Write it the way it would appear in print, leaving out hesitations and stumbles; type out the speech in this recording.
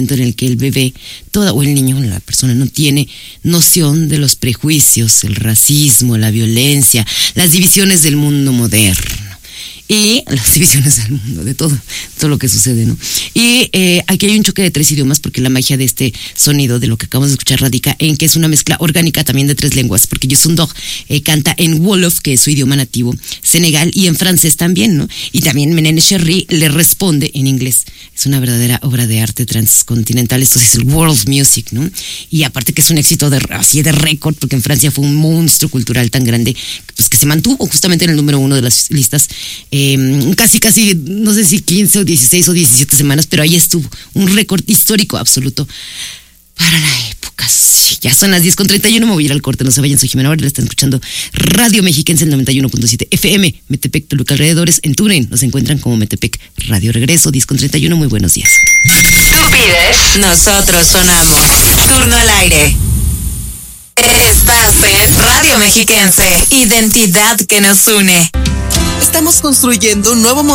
momento en el que el bebé, o el niño, la persona no tiene noción de los prejuicios, el racismo, la violencia, las divisiones del mundo moderno. Y las divisiones del mundo, de todo lo que sucede, ¿no? Y aquí hay un choque de 3 idiomas, porque la magia de este sonido, de lo que acabamos de escuchar, radica en que es una mezcla orgánica también de 3 lenguas, porque Youssou N'Dour canta en Wolof, que es su idioma nativo, Senegal, y en francés también, ¿no? Y también Ménene Cherry le responde en inglés. Es una verdadera obra de arte transcontinental, esto es el world music, ¿no? Y aparte que es un éxito así de récord, porque en Francia fue un monstruo cultural tan grande, pues que se mantuvo justamente en el número 1 de las listas, casi, no sé si 15 o 16 o 17 semanas, pero ahí estuvo, un récord histórico absoluto para la época. Sí, ya son las 10:31, me voy a ir al corte, no se vayan, soy Jimena Varela, están escuchando Radio Mexiquense, el 91.7 FM, Metepec, Toluca, alrededores, en TuneIn, nos encuentran como Metepec Radio. Regreso, 10:31, muy buenos días. Tú pides, nosotros sonamos. Turno al aire. Estás en Radio Mexiquense, identidad que nos une. Estamos construyendo un nuevo